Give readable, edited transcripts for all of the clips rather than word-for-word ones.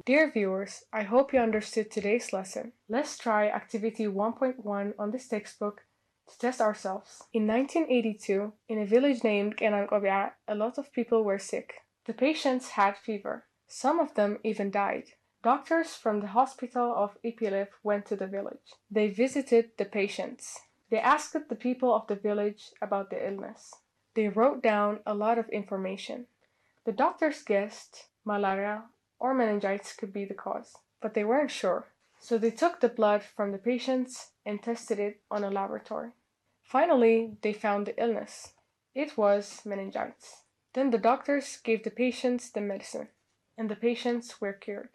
Dear viewers, I hope you understood today's lesson. Let's try activity 1.1 on this textbook to test ourselves. In 1982, in a village named Kenan Qobia, a lot of people were sick. The patients had fever. Some of them even died. Doctors from the hospital of Ipilif went to the village. They visited the patients. They asked the people of the village about the illness. They wrote down a lot of information. The doctors guessed malaria or meningitis could be the cause, but they weren't sure. So they took the blood from the patients and tested it on a laboratory. Finally, they found the illness. It was meningitis. Then the doctors gave the patients the medicine, and the patients were cured.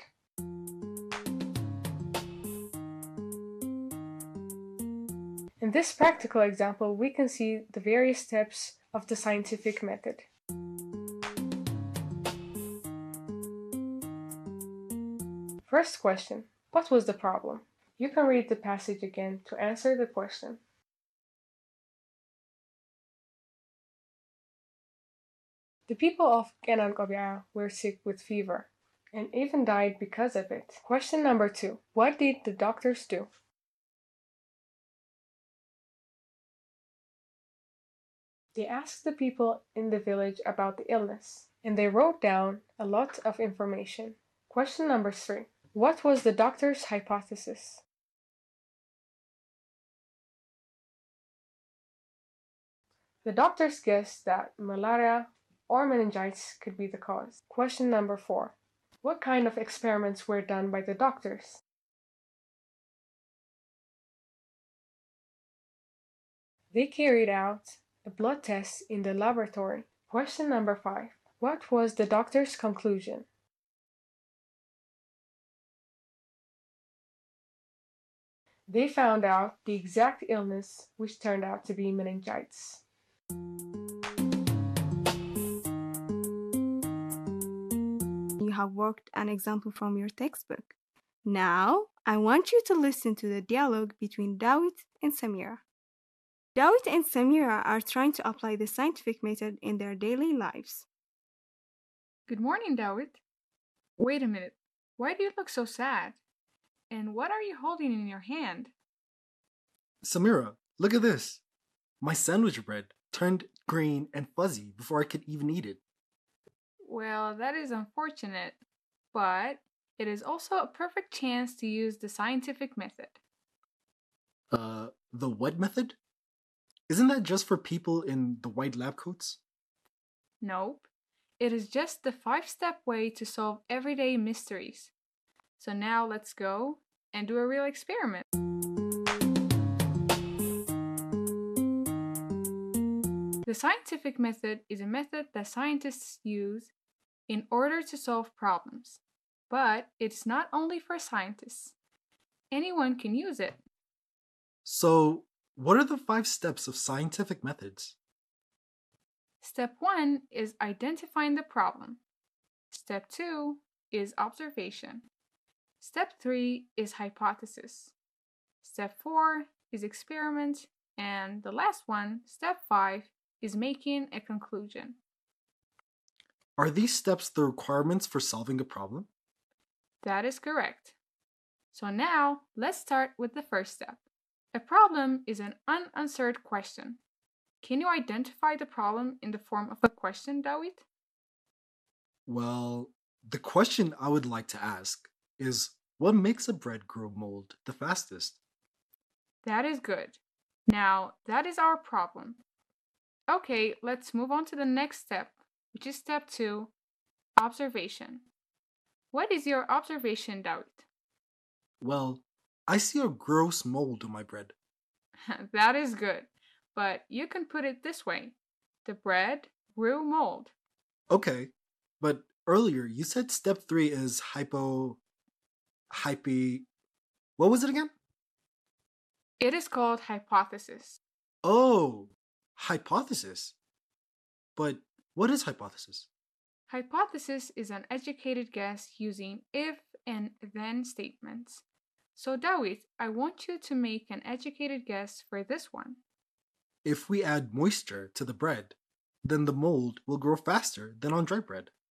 In this practical example, we can see the various steps of the scientific method. First question, what was the problem? You can read the passage again to answer the question. The people of Kenan Qobia were sick with fever and even died because of it. Question number 2, what did the doctors do? They asked the people in the village about the illness, and they wrote down a lot of information. Question number 3, what was the doctor's hypothesis? The doctors guessed that malaria or meningitis could be the cause. Question number 4, what kind of experiments were done by the doctors? They carried out a blood test in the laboratory. Question number 5, what was the doctor's conclusion? They found out the exact illness, which turned out to be meningitis. You have worked an example from your textbook. Now, I want you to listen to the dialogue between Dawit and Samira. Dawit and Samira are trying to apply the scientific method in their daily lives. Good morning, Dawit. Wait a minute. Why do you look so sad? And what are you holding in your hand? Samira, look at this. My sandwich bread turned green and fuzzy before I could even eat it. Well, that is unfortunate, but it is also a perfect chance to use the scientific method. The what method? Isn't that just for people in the white lab coats? Nope. It is just the 5-step way to solve everyday mysteries. So now let's go and do a real experiment. The scientific method is a method that scientists use in order to solve problems, but it's not only for scientists. Anyone can use it. So, what are the 5 steps of scientific methods? Step 1 is identifying the problem. Step 2 is observation. Step 3 is hypothesis. Step 4 is experiment. And the last one, step 5, is making a conclusion. Are these steps the requirements for solving a problem? That is correct. So now, let's start with the first step. A problem is an unanswered question. Can you identify the problem in the form of a question, Dawit? Well, the question I would like to ask is, what makes a bread grow mold the fastest? That is good. Now, that is our problem. Okay, let's move on to the next step, which is step 2, observation. What is your observation, Dawit? Well, I see a gross mold on my bread. That is good, but you can put it this way. The bread grew mold. Okay, but earlier you said step 3 is what was it again? It is called hypothesis. Oh, hypothesis. But what is hypothesis? Hypothesis is an educated guess using if and then statements. So Dawit, I want you to make an educated guess for this one. If we add moisture to the bread, then the mold will grow faster than on dry bread.